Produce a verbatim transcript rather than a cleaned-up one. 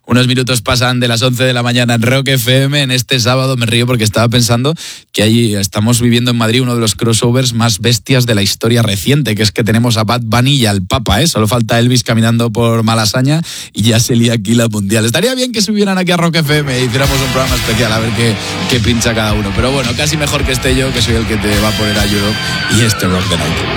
Unos minutos pasan de las once de la mañana en Rock F M. En este sábado me río porque estaba pensando que ahí estamos viviendo en Madrid uno de los crossovers más bestias de la historia reciente, que es que tenemos a Bad Bunny y al Papa, ¿eh? Solo falta Elvis caminando por Malasaña y ya se lía aquí la mundial. Estaría bien que subieran aquí a Rock F M y hiciéramos un programa especial a ver qué, qué pincha cada uno. Pero bueno, casi mejor que esté yo, que soy el que te va a poner a Europe y este Rock the Night.